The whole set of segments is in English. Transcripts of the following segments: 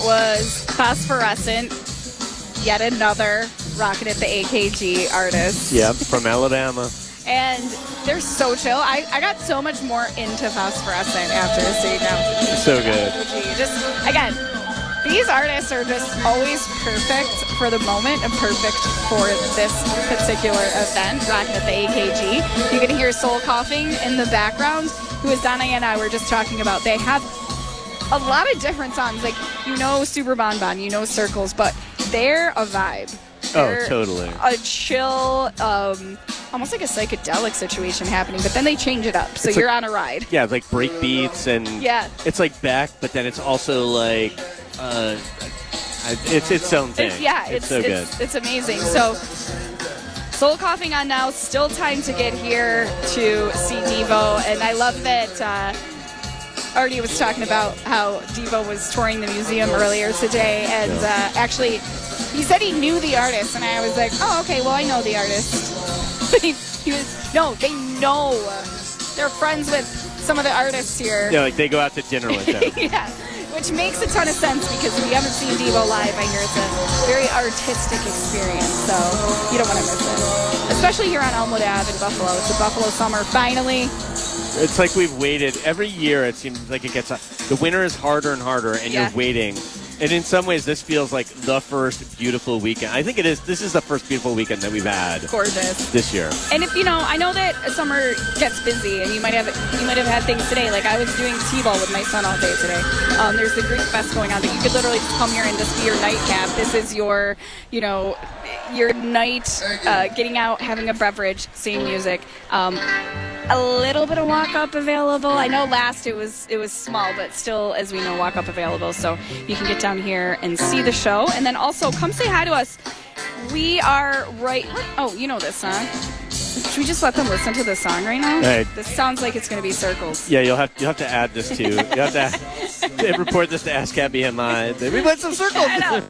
was Phosphorescent, yet another Rockin' at the AKG artist. Yep, from Alabama. And they're so chill. I got so much more into Phosphorescent after seeing them. So good. Just, again, these artists are just always perfect for the moment and perfect for this particular event, Rockin' at the AKG. You can hear Soul Coughing in the background, who, as Donna and I were just talking about, they have a lot of different songs. Like, you know Super Bon Bon, you know Circles, but they're a vibe. They're totally. A chill, almost like a psychedelic situation happening, but then they change it up, so you're on a ride. Yeah, like break beats, and it's like Beck, but then it's also like it's its own thing. It's so good. It's amazing. So Soul Coughing on now. Still time to get here to see Devo, and I love that. Artie was talking about how Devo was touring the museum earlier today, and actually, he said he knew the artist, and I was like, oh, okay, well, I know the artist. They know. They're friends with some of the artists here. Yeah, like they go out to dinner with them. Yeah, which makes a ton of sense because we haven't seen Devo live. I hear it's a very artistic experience, so you don't want to miss it. Especially here on Elmwood Ave in Buffalo. It's a Buffalo summer, finally. It's like we've waited. Every year it seems like it gets the winter is harder and harder, and you're waiting. And in some ways, this feels like the first beautiful weekend. I think it is. This is the first beautiful weekend that we've had. Gorgeous. This year. And if I know that summer gets busy, and you might have had things today. Like I was doing t-ball with my son all day today. There's the Greek Fest going on, but you could literally just come here and just be your nightcap. This is your, your night, getting out, having a beverage, seeing music. A little bit of walk-up available. I know last it was small, but still, as we know, walk-up available. So you can get down here and see the show. And then also, come say hi to us. We are right... Oh, you know this song. Should we just let them listen to this song right now? Hey. This sounds like it's going to be Circles. Yeah, you'll have to add this to... You have to report this to ASCAP BMI. We played some Circles.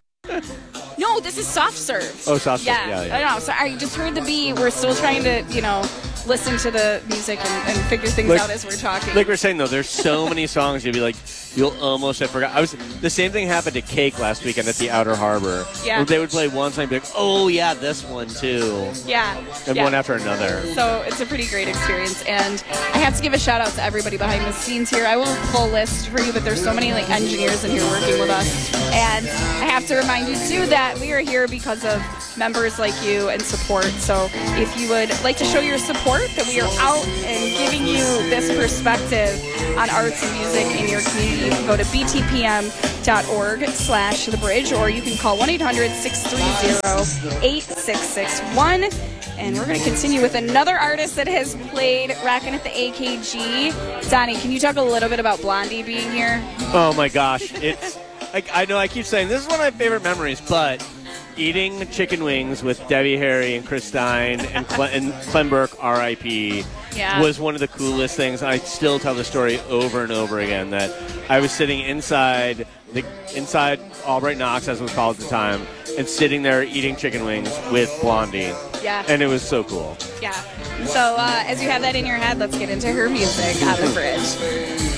No, this is Soft Serve. Oh, Soft Serve. Yeah. I know. So I just heard the beat. We're still trying to, listen to the music and figure things out as we're talking. Like we're saying, though, there's so many songs you'll almost have forgot. The same thing happened to Cake last weekend at the Outer Harbor. Yeah. Where they would play one song and be like, oh, yeah, this one, too. Yeah. And one after another. So it's a pretty great experience. And I have to give a shout-out to everybody behind the scenes here. I won't full list for you, but there's so many engineers in here working with us. And I have to remind you, too, that we are here because of members like you and support. So if you would like to show your support, that we are out and giving you this perspective on arts and music in your community, you can go to btpm.org/thebridge, or you can call 1-800-630-8661. And we're going to continue with another artist that has played Rockin' at the AKG. Donnie, can you talk a little bit about Blondie being here? Oh, my gosh. It's I know I keep saying this is one of my favorite memories, but eating chicken wings with Debbie Harry and Chris Stein and Clem Burke, R.I.P., was one of the coolest things. I still tell the story over and over again that I was sitting inside Albright Knox, as it was called at the time, and sitting there eating chicken wings with Blondie. Yeah. And it was so cool. Yeah. So as you have that in your head, let's get into her music on the bridge.